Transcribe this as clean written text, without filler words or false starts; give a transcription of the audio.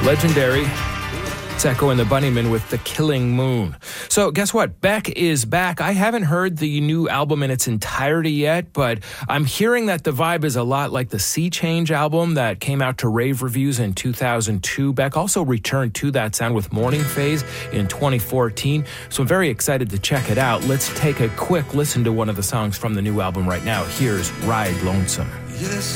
Legendary. It's Echo and the Bunnymen with The Killing Moon. So guess what? Beck is back. I haven't heard the new album in its entirety yet, but I'm hearing that the vibe is a lot like the Sea Change album that came out to rave reviews in 2002. Beck also returned to that sound with Morning Phase in 2014. So I'm very excited to check it out. Let's take a quick listen to one of the songs from the new album right now. Here's Ride Lonesome. Yes.